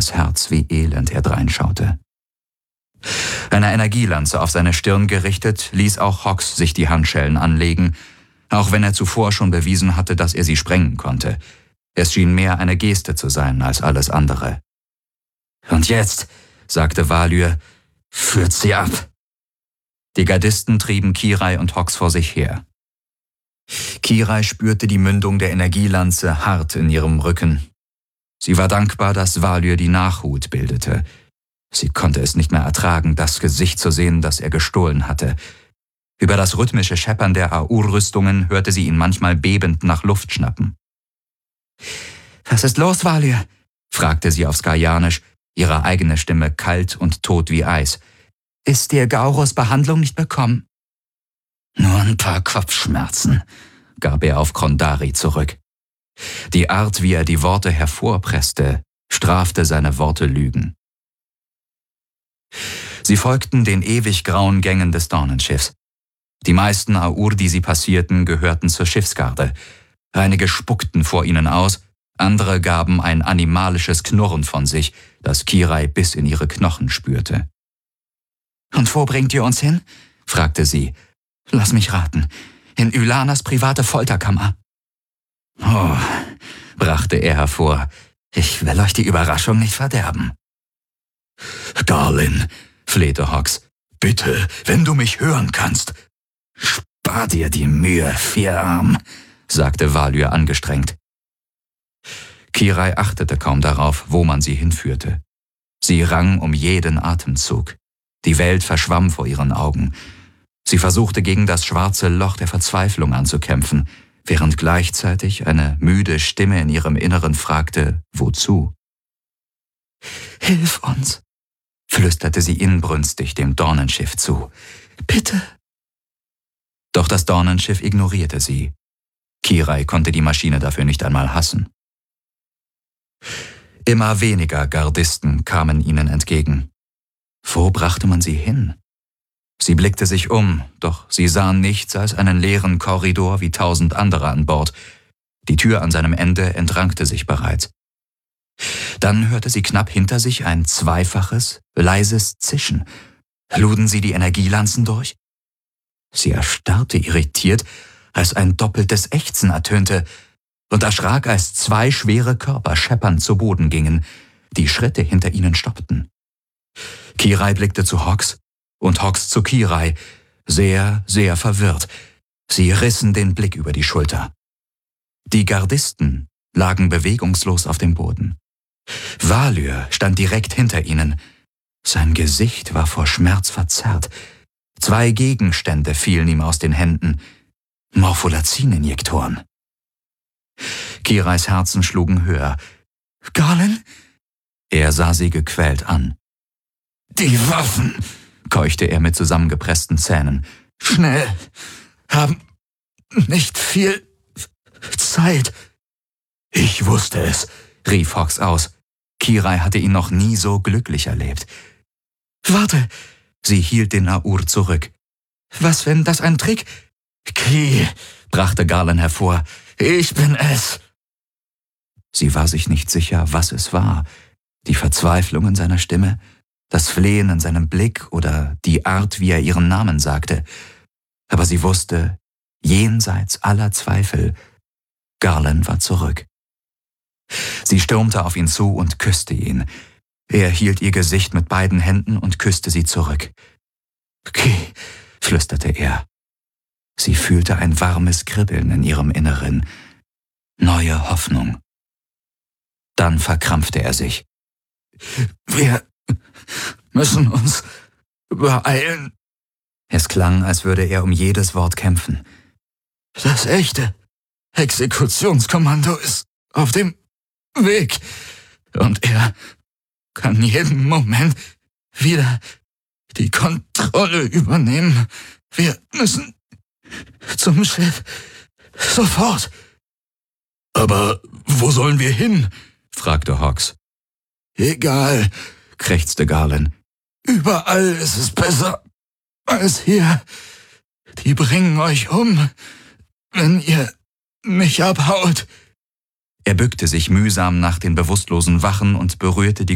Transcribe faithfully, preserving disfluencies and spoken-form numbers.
Kirais Herz, wie elend er dreinschaute. Eine Energielanze auf seine Stirn gerichtet, ließ auch Hawks sich die Handschellen anlegen, auch wenn er zuvor schon bewiesen hatte, dass er sie sprengen konnte. Es schien mehr eine Geste zu sein als alles andere. »Und jetzt«, sagte Valyr, »führt sie ab.« Die Gardisten trieben Kirai und Hawks vor sich her. Kirai spürte die Mündung der Energielanze hart in ihrem Rücken. Sie war dankbar, dass Valyr die Nachhut bildete. Sie konnte es nicht mehr ertragen, das Gesicht zu sehen, das er gestohlen hatte. Über das rhythmische Scheppern der Aur-Rüstungen hörte sie ihn manchmal bebend nach Luft schnappen. »Was ist los, Valyr?« fragte sie auf Skarianisch, ihre eigene Stimme kalt und tot wie Eis. »Ist dir Gaurus Behandlung nicht bekommen?« »Nur ein paar Kopfschmerzen«, gab er auf Krondari zurück. Die Art, wie er die Worte hervorpresste, strafte seine Worte Lügen. Sie folgten den ewig grauen Gängen des Dornenschiffs. Die meisten Aur, die sie passierten, gehörten zur Schiffsgarde. Einige spuckten vor ihnen aus, andere gaben ein animalisches Knurren von sich, das Kirai bis in ihre Knochen spürte. »Und wo bringt ihr uns hin?« fragte sie. »Lass mich raten, in Ylanas private Folterkammer.« »Oh«, brachte er hervor, »ich will euch die Überraschung nicht verderben.« »Garlin«, flehte Hawks, »bitte, wenn du mich hören kannst.« »Spar dir die Mühe, Vierarm«, sagte Valyr angestrengt. Kirai achtete kaum darauf, wo man sie hinführte. Sie rang um jeden Atemzug. Die Welt verschwamm vor ihren Augen. Sie versuchte gegen das schwarze Loch der Verzweiflung anzukämpfen, während gleichzeitig eine müde Stimme in ihrem Inneren fragte, wozu? »Hilf uns«, flüsterte sie inbrünstig dem Dornenschiff zu. »Bitte.« Doch das Dornenschiff ignorierte sie. Kirai konnte die Maschine dafür nicht einmal hassen. Immer weniger Gardisten kamen ihnen entgegen. Wo brachte man sie hin? Sie blickte sich um, doch sie sahen nichts als einen leeren Korridor wie tausend andere an Bord. Die Tür an seinem Ende entrankte sich bereits. Dann hörte sie knapp hinter sich ein zweifaches, leises Zischen. Luden sie die Energielanzen durch? Sie erstarrte irritiert, als ein doppeltes Ächzen ertönte und erschrak, als zwei schwere Körper scheppernd zu Boden gingen. Die Schritte hinter ihnen stoppten. Kirai blickte zu Hawks und Hawks zu Kirai, sehr, sehr verwirrt. Sie rissen den Blick über die Schulter. Die Gardisten lagen bewegungslos auf dem Boden. Valyr stand direkt hinter ihnen. Sein Gesicht war vor Schmerz verzerrt. Zwei Gegenstände fielen ihm aus den Händen. Morpholazin-Injektoren. Kirais Herzen schlugen höher. »Garlin?« Er sah sie gequält an. »Die Waffen«, keuchte er mit zusammengepressten Zähnen. »Schnell, haben nicht viel Zeit.« »Ich wusste es«, rief Hawks aus. Kirai hatte ihn noch nie so glücklich erlebt. »Warte«, sie hielt den Aur zurück. »Was, wenn das ein Trick?« »Ki«, brachte Garlin hervor, »ich bin es.« Sie war sich nicht sicher, was es war. Die Verzweiflung in seiner Stimme, das Flehen in seinem Blick oder die Art, wie er ihren Namen sagte. Aber sie wusste, jenseits aller Zweifel, Garlin war zurück. Sie stürmte auf ihn zu und küsste ihn. Er hielt ihr Gesicht mit beiden Händen und küsste sie zurück. »Ki«, flüsterte er. Sie fühlte ein warmes Kribbeln in ihrem Inneren. Neue Hoffnung. Dann verkrampfte er sich. »Wir müssen uns beeilen.« Es klang, als würde er um jedes Wort kämpfen. »Das echte Exekutionskommando ist auf dem Weg und er kann jeden Moment wieder die Kontrolle übernehmen. Wir müssen zum Schiff. Sofort.« »Aber wo sollen wir hin?« fragte Hawks. »Egal«, krächzte Garlin. »Überall ist es besser als hier. Die bringen euch um, wenn ihr nicht abhaut.« Er bückte sich mühsam nach den bewusstlosen Wachen und berührte die